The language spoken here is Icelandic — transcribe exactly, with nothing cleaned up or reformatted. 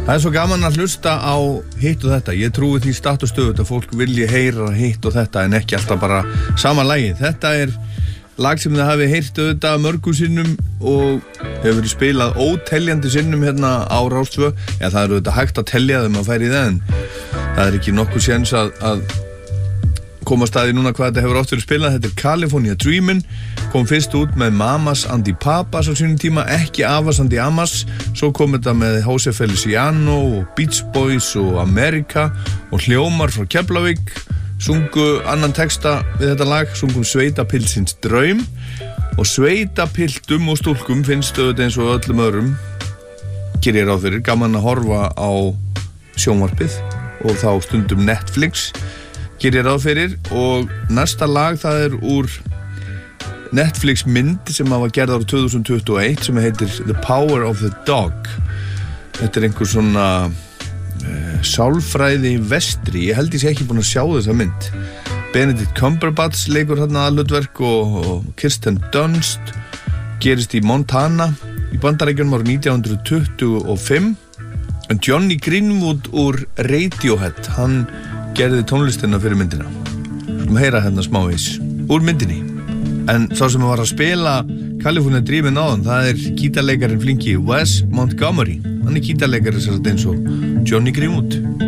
Það er svo gaman að hlusta á hitt og þetta. Ég trúi því statt og stöðugt að fólk vilji heyra hitt og þetta en ekki alltaf bara sama lagi. Þetta er lag sem þið hafi heyrt auðvitað mörgum sinnum og hefur verið spilað óteljandi sinnum hérna á Rás tvö. Já, það er auðvitað hægt að telja þeim að færa í það en það er ekki nokkuð séns að, að koma að staði núna hvað þetta hefur oft verið spilað. Þetta er California Dreamin', kom fyrst út með Mamas and the Papas á sínum tíma, ekki Avas and the Amas. Svo kom þetta með Jose Feliciano og Beach Boys og America og hljómar frá Keflavík. Sungu annan texta við þetta lag, sungum Sveitapilsins draum og sveitapiltum og stúlkum finnst auðvitað eins og öllum öðrum gerir ég ráð fyrir, gaman að horfa á sjónvarpið og þá stundum Netflix gerir ég ráð fyrir og næsta lag það er úr Netflix mynd sem hafa gerð árið tvö þúsund tuttugu og eitt sem heitir The Power of the Dog. Þetta er einhver svona uh, sálfræði vestri, ég held ég sé ekki búin að sjá þessa mynd. Benedict Cumberbatch leikur þarna aðhlutverk og, og Kirsten Dunst gerist í Montana í Bandaríkjunum árið nítján hundruð tuttugu og fimm en Johnny Greenwood úr Radiohead, hann gerði tónlistina fyrir myndina. Skulum heyra hérna smávegis úr myndinni. En sá sem var að spila California Dreamin' áðan, það er gítarleikarinn flinki Wes Montgomery. Hann er gítarleikari sem eins og Johnny Greenwood.